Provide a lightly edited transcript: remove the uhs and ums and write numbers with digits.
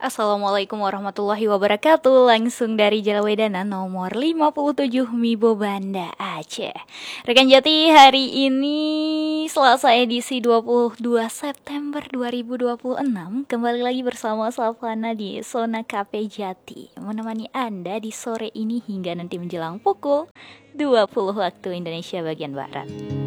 Assalamualaikum warahmatullahi wabarakatuh. Langsung dari Jalan Wedana nomor 57 Mibo Banda Aceh. Rekan Jati, hari ini Selasa edisi 22 September 2026. Kembali lagi bersama Savana di Zona Cafe Jati, menemani Anda di sore ini hingga nanti menjelang pukul 20 waktu Indonesia bagian Barat.